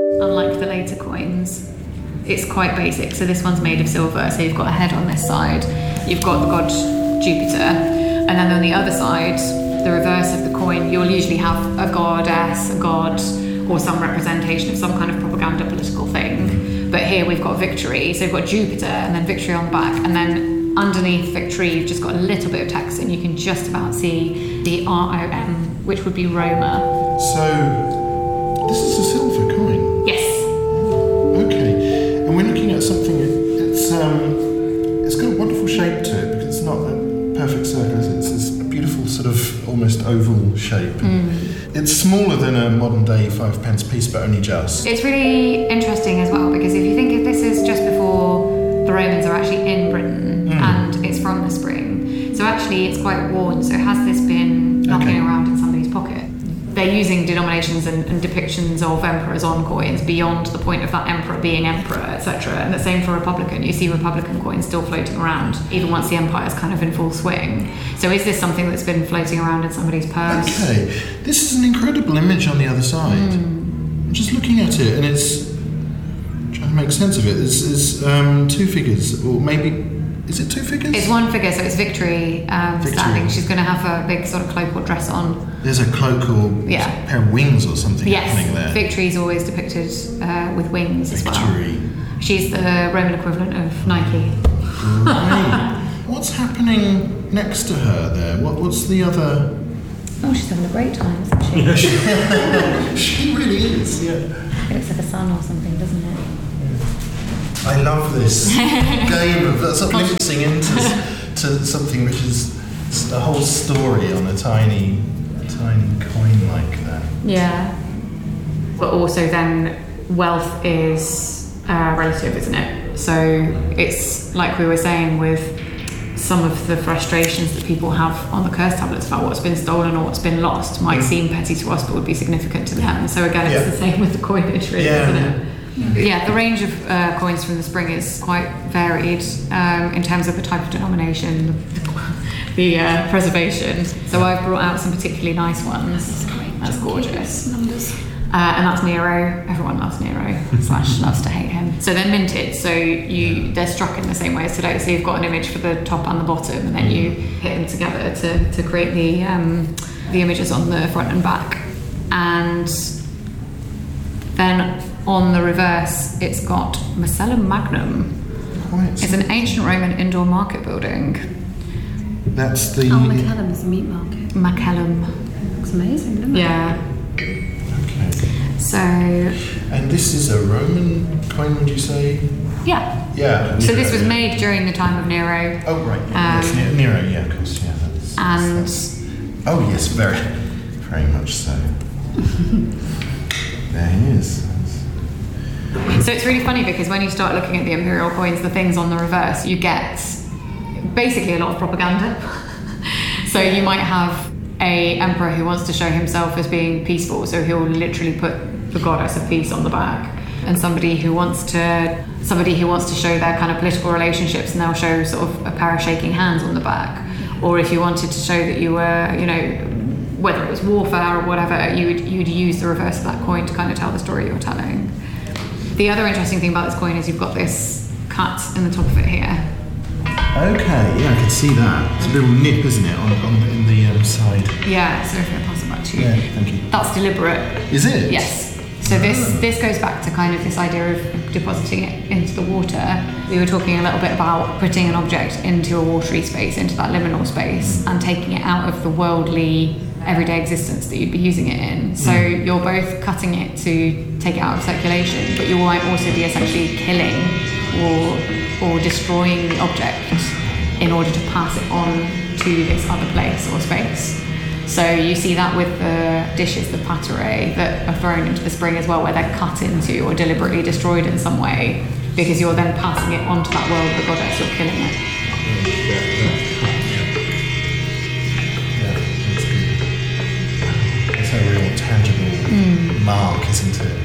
Unlike the later coins, it's quite basic. So this one's made of silver, so you've got a head on this side, you've got the god Jupiter, and then on the other side, the reverse of the coin, you'll usually have a goddess, a god, or some representation of some kind of propaganda political thing. But here we've got victory, so we've got Jupiter and then victory on the back, and then underneath victory you've just got a little bit of text and you can just about see the ROM, which would be Roma. So this is a silver coin? Yes. Okay, and we're looking at something, it's got a wonderful shape to it, because it's not a perfect circle, is it? It's this beautiful sort of almost oval shape. It's smaller than a modern day 5p piece, but only just. It's really interesting as well, because if you think this is just before the Romans are actually in Britain, and it's from the spring, so actually it's quite worn. So has this been knocking around in somebody's pocket? They're using denominations and depictions of emperors on coins beyond the point of that emperor being emperor, etc. And the same for Republican. You see Republican coins still floating around, even once the empire's kind of in full swing. So is this something that's been floating around in somebody's purse? Okay, this is an incredible image on the other side. I'm just looking at it, and it's trying to make sense of it. There's two figures, or maybe, is it two figures? It's one figure, so it's Victory standing. She's going to have a big sort of cloak or dress on. There's a cloak or a pair of wings or something happening there. Victory's always depicted with wings as well. Victory. She's the Roman equivalent of Nike. Right. What's happening next to her there? What's the other... Oh, she's having a great time, isn't she? She really is, yeah. It looks like a sun or something, doesn't it? I love this game of sort of glimpsing into something which is a whole story on a tiny coin like that. Yeah. But also then wealth is relative, isn't it? So it's like we were saying with some of the frustrations that people have on the curse tablets about what's been stolen or what's been lost might seem petty to us but would be significant to them. So again, it's the same with the coinage, really, isn't it? Yeah, the range of coins from the spring is quite varied in terms of the type of denomination, the preservation. So I've brought out some particularly nice ones. That's gorgeous. Numbers. And that's Nero. Everyone loves Nero / loves to hate him. So they're minted. So they're struck in the same way as today. So you've got an image for the top and the bottom, and then you hit them together to create the images on the front and back. And then on the reverse, it's got Macellum Magnum. It's an ancient Roman indoor market building. That's the... Oh, Macellum is the meat market. Macellum. Looks amazing, doesn't it? Yeah. Okay. So... And this is a Roman coin, would you say? Yeah. Yeah. So this was made during the time of Nero. Oh, right. Yes, Nero, yeah, of course, yeah. That's, oh, yes, very much so. There he is. So it's really funny because when you start looking at the imperial coins, the things on the reverse, you get basically a lot of propaganda. So you might have a emperor who wants to show himself as being peaceful, so he'll literally put the goddess of peace on the back, and somebody who wants to show their kind of political relationships, and they'll show sort of a pair of shaking hands on the back. Or if you wanted to show that you were, you know, whether it was warfare or whatever, you'd use the reverse of that coin to kind of tell the story you were telling. The other interesting thing about this coin is you've got this cut in the top of it here. Okay, yeah, I can see that. It's a little nip, isn't it, in the side? Yeah, so if I pass it back to you. Yeah, thank you. That's deliberate. Is it? Yes. So this goes back to kind of this idea of depositing it into the water. We were talking a little bit about putting an object into a watery space, into that liminal space, and taking it out of the worldly everyday existence that you'd be using it in. So you're both cutting it to take it out of circulation, but you might also be essentially killing or destroying the object in order to pass it on to this other place or space. So you see that with the dishes, the pâturée, that are thrown into the spring as well, where they're cut into or deliberately destroyed in some way, because you're then passing it onto that world of the goddess, you're killing it. It's a real tangible mark, isn't it?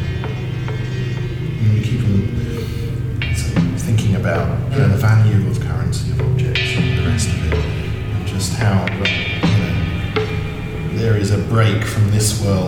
And we keep on sort of thinking about the value of currency, of objects, and the rest of it, and just how there is a break from this world